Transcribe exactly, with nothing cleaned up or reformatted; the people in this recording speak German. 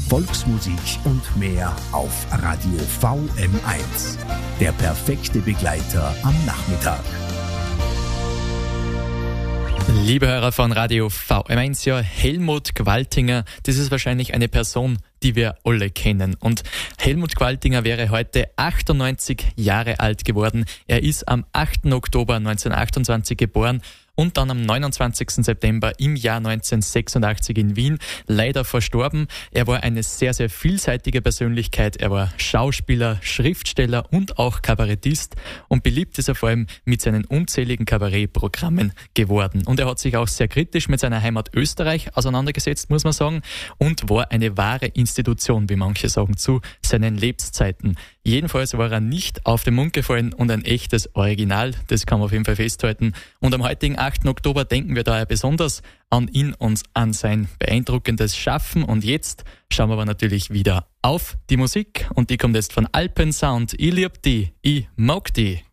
Volksmusik und mehr auf Radio V M eins. Der perfekte Begleiter am Nachmittag. Liebe Hörer von Radio V M eins, ja, Helmut Gwaltinger, das ist wahrscheinlich eine Person, die wir alle kennen. Und Helmut Gwaltinger wäre heute achtundneunzig Jahre alt geworden. Er ist am achten Oktober neunzehnhundertachtundzwanzig geboren und dann am neunundzwanzigsten September im Jahr neunzehnhundertsechsundachtzig in Wien leider verstorben. Er war eine sehr, sehr vielseitige Persönlichkeit. Er war Schauspieler, Schriftsteller und auch Kabarettist, und beliebt ist er vor allem mit seinen unzähligen Kabarettprogrammen geworden. Und er hat sich auch sehr kritisch mit seiner Heimat Österreich auseinandergesetzt, muss man sagen, und war eine wahre Institution, wie manche sagen, zu seinen Lebenszeiten. Jedenfalls war er nicht auf den Mund gefallen und ein echtes Original, das kann man auf jeden Fall festhalten. Und am heutigen achten Oktober denken wir daher besonders an ihn und an sein beeindruckendes Schaffen. Und jetzt schauen wir aber natürlich wieder auf die Musik, und die kommt jetzt von Alpensound. Ich lieb die, ich mag die.